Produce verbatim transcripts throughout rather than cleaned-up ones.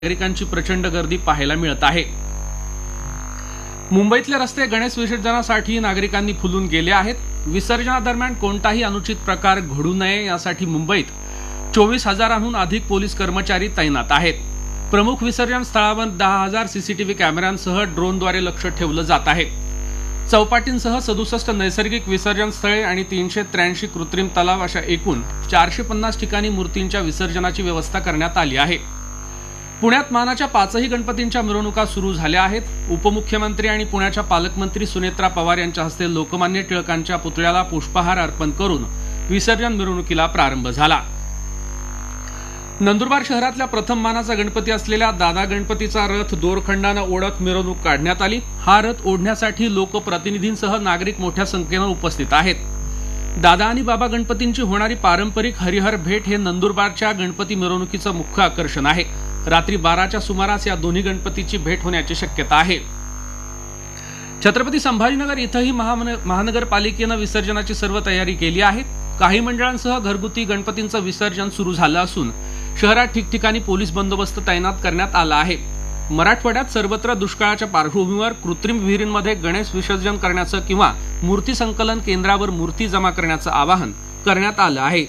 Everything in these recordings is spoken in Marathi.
नागरिकांची प्रचंड गर्दी पाहायला मिळत आहे। मुंबईतले रस्ते गणेश विसर्जनासाठी नागरिकांनी फुलून गेले आहेत। विसर्जनादरम्यान कोणताही अनुचित प्रकार घडू नये यासाठी मुंबईत चोवीस हजारांहून अधिक पोलीस कर्मचारी तैनात आहेत। प्रमुख विसर्जन स्थळावर दहा हजार सीसीटीव्ही कॅमेऱ्यांसह ड्रोनद्वारे लक्ष ठेवलं जात आहे। चौपाटींसह सदुसष्ट नैसर्गिक विसर्जन स्थळे आणि तीनशे त्र्याऐंशी कृत्रिम तलाव अशा एकूण चारशे पन्नास ठिकाणी मूर्तींच्या विसर्जनाची व्यवस्था करण्यात आली आहे। पुण्यात मानाच्या पाचही गणपतींच्या मिरवणुका सुरू झाल्या आहेत। उपमुख्यमंत्री आणि पुण्याच्या पालकमंत्री सुनेत्रा पवार यांच्या हस्ते लोकमान्य टिळकांच्या पुतळ्याला पुष्पहार अर्पण करून विसर्जन मिरवणुकीला प्रारंभ झाला। नंदुरबार शहरातल्या प्रथम मानाचा गणपती असलेल्या दादा गणपतीचा रथ दोरखंडानं ओढत मिरवणूक काढण्यात आली। हा रथ ओढण्यासाठी लोकप्रतिनिधींसह नागरिक मोठ्या संख्येनं उपस्थित आहेत। दादा आणि बाबा गणपतींची होणारी पारंपरिक हरिहर भेट हे नंदुरबारच्या गणपती मिरवणुकीचं मुख्य आकर्षण आहे। रात्री बाराच्या सुमारास या दोन्ही गणपतीची भेट होण्याची शक्यता आहे। छत्रपती संभाजीनगर इथंही महानगरपालिकेनं विसर्जनाची सर्व तयारी केली आहे। काही मंडळांसह घरगुती गणपतींचं विसर्जन सुरू झालं असून शहरात ठिकठिकाणी पोलीस बंदोबस्त तैनात करण्यात आला आहे। मराठवाड्यात सर्वत्र दुष्काळाच्या पार्श्वभूमीवर कृत्रिम विहिरींमध्ये गणेश विसर्जन करण्याचं किंवा मूर्ती संकलन केंद्रावर मूर्ती जमा करण्याचं आवाहन करण्यात आलं आहे।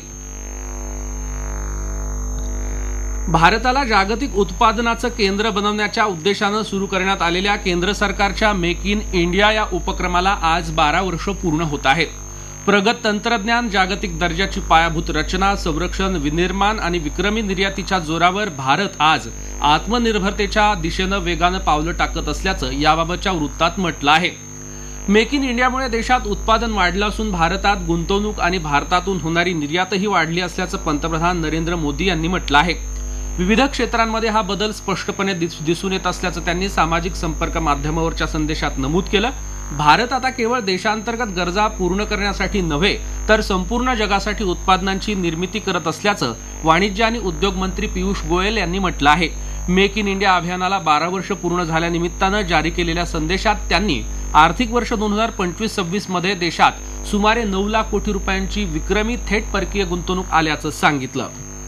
भारताला जागतिक उत्पादनाचं केंद्र बनवण्याच्या उद्देशानं सुरू करण्यात आलेल्या केंद्र सरकारच्या मेक इन इंडिया या उपक्रमाला आज बारा वर्ष पूर्ण होत आहेत। प्रगत तंत्रज्ञान, जागतिक दर्जाची पायाभूत रचना, संरक्षण, विनिर्माण आणि विक्रमी निर्यातीच्या जोरावर भारत आज आत्मनिर्भरतेच्या दिशेनं वेगानं पावलं टाकत असल्याचं याबाबतच्या वृत्तात म्हटलं आहे। मेक इन इंडियामुळे देशात उत्पादन वाढलं असून भारतात गुंतवणूक आणि भारतातून होणारी निर्यातही वाढली असल्याचं पंतप्रधान नरेंद्र मोदी यांनी म्हटलं आहे। विविध क्षेत्रांमध्ये हा बदल स्पष्टपणे दिसून येत असल्याचं त्यांनी सामाजिक संपर्क माध्यमावरच्या संदेशात नमूद केलं। भारत आता केवळ देशांतर्गत गरजा पूर्ण करण्यासाठी नव्हे तर संपूर्ण जगासाठी उत्पादनांची निर्मिती करत असल्याचं वाणिज्य आणि उद्योग मंत्री पियुष गोयल यांनी म्हटलं आहे। मेक इन इंडिया अभियानाला बारा वर्ष पूर्ण झाल्यानिमित्तानं जारी केलेल्या संदेशात त्यांनी आर्थिक वर्ष दोन हजार पंचवीस सव्वीस मध्ये देशात सुमारे नऊ लाख कोटी रुपयांची विक्रमी थेट परकीय गुंतवणूक आल्याचं सांगितलं।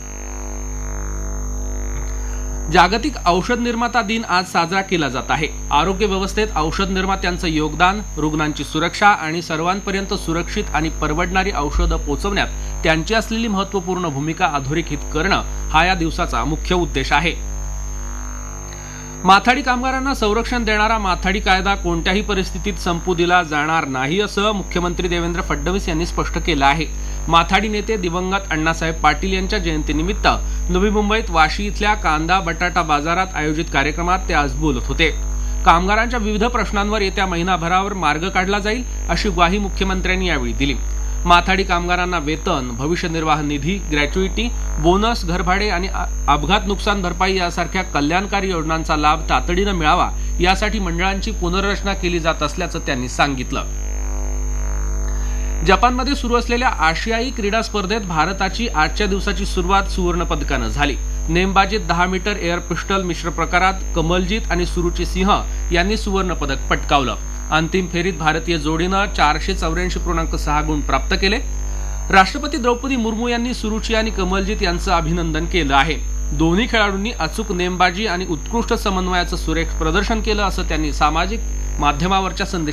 जागतिक औषध निर्माता दिन आज साजरा केला जात आहे। आरोग्य व्यवस्थेत औषध निर्मात्यांचं योगदान, रुग्णांची सुरक्षा आणि सर्वांपर्यंत सुरक्षित आणि परवडणारी औषधं पोहोचवण्यात त्यांची असलेली महत्त्वपूर्ण भूमिका अधोरेखित करणं हा या दिवसाचा मुख्य उद्देश आहे। माथाडी कामगारांना संरक्षण देणारा माथाडी कायदा कोणत्याही परिस्थितीत संपू दिला जाणार नाही असं मुख्यमंत्री देवेंद्र फडणवीस यांनी स्पष्ट केलं आहे। माथाडी नेते दिवंगत अण्णासाहेब पाटील यांच्या जयंतीनिमित्त नवी मुंबईत वाशी इथल्या कांदा बटाटा बाजारात आयोजित कार्यक्रमात ते आज बोलत होते। कामगारांच्या विविध प्रश्नांवर येत्या महिनाभरावर मार्ग काढला जाईल अशी ग्वाही मुख्यमंत्र्यांनी यावेळी दिली। माथाडी कामगारांना वेतन, भविष्य निर्वाह निधी, ग्रॅच्युइटी, बोनस, घरभाडे आणि अपघात नुकसान भरपाई यासारख्या कल्याणकारी योजनांचा लाभ तातडीनं मिळावा यासाठी मंडळांची पुनर्रचना केली जात असल्याचं त्यांनी सांगितलं। जपानमध्ये सुरू असलेल्या आशियाई क्रीडा स्पर्धेत भारताची आजच्या दिवसाची सुरुवात सुवर्ण पदकानं झाली। नेमबाजीत दहा मीटर एअर पिस्टल मिश्र प्रकारात कमलजीत आणि सुरुची सिंह यांनी सुवर्ण पदक पटकावलं। अंतिम फेरीत भारतीय जोडीनं चारशे चौऱ्याऐंशी पूर्णांक सहा गुण प्राप्त केले। राष्ट्रपती द्रौपदी मुर्मू यांनी सुरुची आणि कमलजीत यांचं अभिनंदन केलं आहे। दोन्ही खेळाडूंनी अचूक नेमबाजी आणि उत्कृष्ट समन्वयाचं सुरेख प्रदर्शन केलं असं त्यांनी सामाजिक माध्यमावरच्या संदेशात